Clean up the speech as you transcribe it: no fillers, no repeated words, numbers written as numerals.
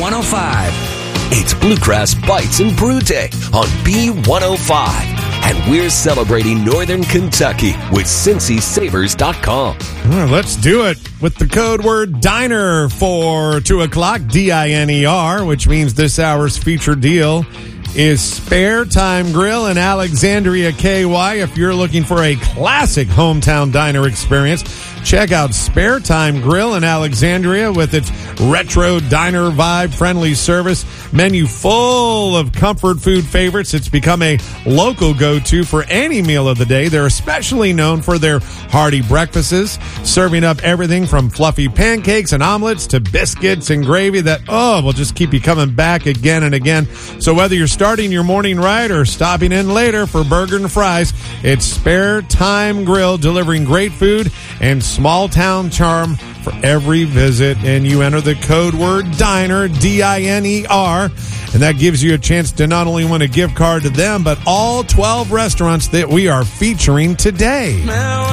B105. It's Bluegrass Bites and Brew Day on B105. And we're celebrating Northern Kentucky with CincySavers.com. All right, let's do it with the code word DINER for 2 o'clock, DINER, which means this hour's featured deal is Spare Time Grill in Alexandria, KY. If you're looking for a classic hometown diner experience, check out Spare Time Grill in Alexandria with its retro diner vibe, friendly service, menu full of comfort food favorites. It's become a local go-to for any meal of the day. They're especially known for their hearty breakfasts, serving up everything from fluffy pancakes and omelets to biscuits and gravy that, will just keep you coming back again and again. So whether you're starting your morning right or stopping in later for burger and fries, it's Spare Time Grill, delivering great food and small town charm for every visit. And you enter the code word DINER, DINER, and that gives you a chance to not only win a gift card to them, but all 12 restaurants that we are featuring today.